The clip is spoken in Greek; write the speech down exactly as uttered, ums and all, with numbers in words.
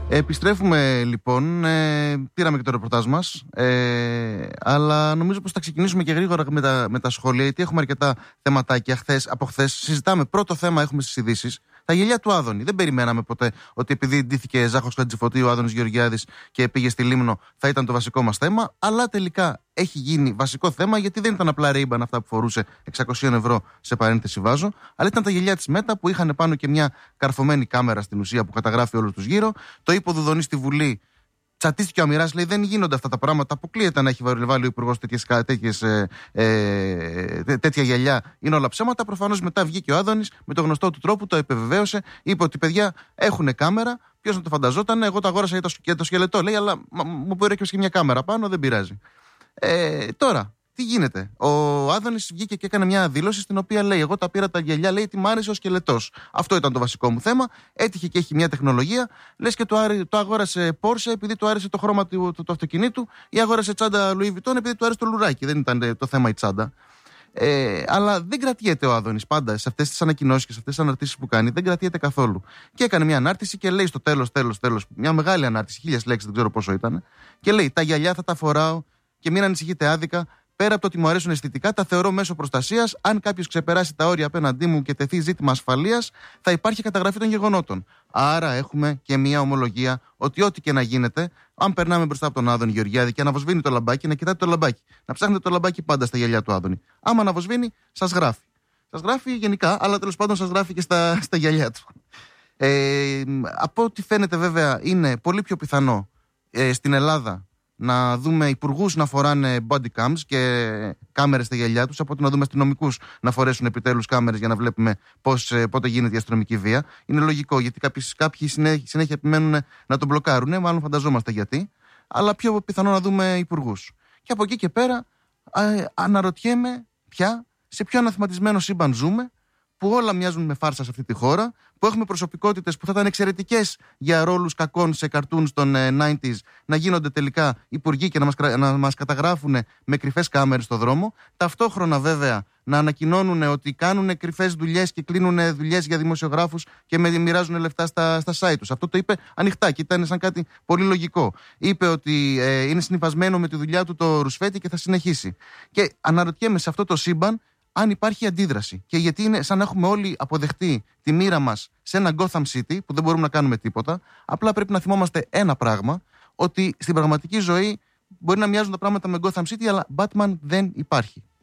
Επιστρέφουμε λοιπόν, ε, πήραμε και το ρεπορτάζ μας, ε, αλλά νομίζω πως θα ξεκινήσουμε και γρήγορα με τα, με τα σχόλια, γιατί έχουμε αρκετά θεματάκια χθες, από χθες. Συζητάμε, πρώτο θέμα έχουμε στις ειδήσεις, τα γελιά του Άδωνη. Δεν περιμέναμε ποτέ ότι επειδή ντύθηκε Ζάχος Χατζηφωτίου ο Άδωνης Γεωργιάδης και πήγε στη Λίμνο θα ήταν το βασικό μας θέμα, αλλά τελικά έχει γίνει βασικό θέμα, γιατί δεν ήταν απλά Ray-Ban αυτά που φορούσε, εξακόσια ευρώ σε παρένθεση βάζω, αλλά ήταν τα γελιά της Μέτα που είχαν πάνω και μια καρφωμένη κάμερα στην ουσία που καταγράφει όλους τους γύρω. Το είπε ο Δουδονής στη Βουλή, τσατίστηκε ο Αμυράς, λέει δεν γίνονται αυτά τα πράγματα. Αποκλείεται να έχει βάλει ο Υπουργός ε, ε, τέτοια γελιά, είναι όλα ψέματα. Προφανώς μετά βγήκε ο Άδωνης με το γνωστό του τρόπο, το επιβεβαίωσε, είπε ότι παιδιά έχουν κάμερα. Ποιος να το φανταζόταν, εγώ το αγόρασα για το, για το σκελετό, λέει, αλλά μου μπορεί να και μια κάμερα πάνω, δεν πειράζει. Ε, τώρα, τι γίνεται. Ο Άδωνης βγήκε και έκανε μια δήλωση στην οποία λέει: εγώ τα πήρα τα γυαλιά, λέει, τι μ' άρεσε ο σκελετός. Αυτό ήταν το βασικό μου θέμα. Έτυχε και έχει μια τεχνολογία. Λες και το, άρε, το αγόρασε Porsche επειδή του άρεσε το χρώμα του, του, του αυτοκινήτου, ή αγόρασε τσάντα Louis Vuitton επειδή του άρεσε το λουράκι. Δεν ήταν το θέμα η τσάντα. Ε, αλλά δεν κρατιέται ο Άδωνης πάντα σε αυτές τις ανακοινώσεις και σε αυτές τις αναρτήσεις που κάνει. Δεν κρατιέται καθόλου. Και έκανε μια ανάρτηση και λέει στο τέλος, τέλος, τέλος, μια μεγάλη ανάρτηση, χίλιες λέξεις, δεν ξέρω πόσο ήταν. Και λέει: τα γυαλιά θα τα φοράω και μην ανησυχείτε άδικα. Πέρα από το ότι μου αρέσουν αισθητικά, τα θεωρώ μέσω προστασίας. Αν κάποιος ξεπεράσει τα όρια απέναντί μου και τεθεί ζήτημα ασφαλείας, θα υπάρχει καταγραφή των γεγονότων. Άρα έχουμε και μια ομολογία ότι ό,τι και να γίνεται, αν περνάμε μπροστά από τον Άδωνη Γεωργιάδη και αναβοσβήνει το λαμπάκι, να κοιτάτε το λαμπάκι. Να ψάχνετε το λαμπάκι πάντα στα γυαλιά του Άδωνη. Άμα αναβοσβήνει, σας γράφει. Σας γράφει γενικά, αλλά τέλος πάντων σας γράφει και στα, στα γυαλιά του. Ε, από ό,τι φαίνεται, βέβαια, είναι πολύ πιο πιθανό ε, στην Ελλάδα να δούμε υπουργούς να φοράνε body cams και κάμερες στα γυαλιά τους, από ότι να δούμε αστυνομικούς να φορέσουν επιτέλους κάμερες για να βλέπουμε πώς, πότε γίνεται η αστυνομική βία. Είναι λογικό, γιατί κάποιοι, κάποιοι συνέχεια, συνέχεια επιμένουν να τον μπλοκάρουν, μάλλον φανταζόμαστε γιατί, αλλά πιο πιθανό να δούμε υπουργούς. Και από εκεί και πέρα α, αναρωτιέμαι πια σε ποιο αναθεματισμένο σύμπαν ζούμε, που όλα μοιάζουν με φάρσα σε αυτή τη χώρα, που έχουμε προσωπικότητες που θα ήταν εξαιρετικές για ρόλους κακών σε καρτούν των ενενήντα, να γίνονται τελικά υπουργοί και να μας, να μας καταγράφουν με κρυφές κάμερες στο δρόμο. Ταυτόχρονα, βέβαια, να ανακοινώνουν ότι κάνουν κρυφές δουλειές και κλείνουν δουλειές για δημοσιογράφους και μοιράζουν λεφτά στα, στα site τους. Αυτό το είπε ανοιχτά και ήταν σαν κάτι πολύ λογικό. Είπε ότι ε, είναι συνυφασμένο με τη δουλειά του το ρουσφέτη και θα συνεχίσει. Και αναρωτιέμαι σε αυτό το σύμπαν αν υπάρχει αντίδραση. Και γιατί είναι σαν να έχουμε όλοι αποδεχτεί τη μοίρα μας σε ένα Gotham City που δεν μπορούμε να κάνουμε τίποτα. Απλά πρέπει να θυμόμαστε ένα πράγμα, ότι στην πραγματική ζωή μπορεί να μοιάζουν τα πράγματα με Gotham City, αλλά Batman δεν υπάρχει.